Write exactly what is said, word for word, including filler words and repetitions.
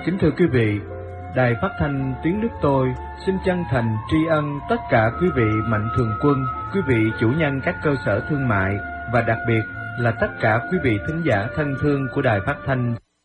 Kính thưa quý vị, Đài Phát thanh Tiếng Nước Tôi xin chân thành tri ân tất cả quý vị mạnh thường quân, quý vị chủ nhân các cơ sở thương mại và đặc biệt là tất cả quý vị thính giả thân thương của Đài Phát thanh